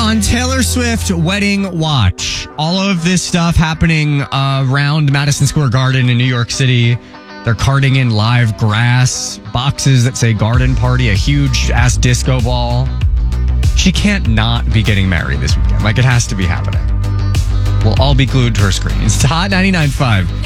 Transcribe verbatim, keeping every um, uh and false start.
on Taylor Swift wedding watch. All of this stuff happening uh, around Madison Square Garden in New York City. They're carting in live grass, boxes that say garden party, a huge ass disco ball. She can't not be getting married this weekend. Like, it has to be happening. We'll all be glued to her screen. It's Hot ninety-nine point five.